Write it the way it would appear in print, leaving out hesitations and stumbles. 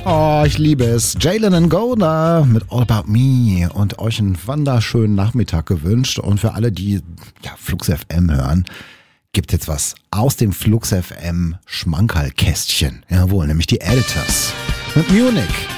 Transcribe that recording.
Oh, ich liebe es. Jalen Goda mit All About Me und euch einen wunderschönen Nachmittag gewünscht. Und für alle, die Flux FM hören, gibt jetzt was aus dem Flux FM Schmankerlkästchen. Jawohl, nämlich die Editors mit Munich.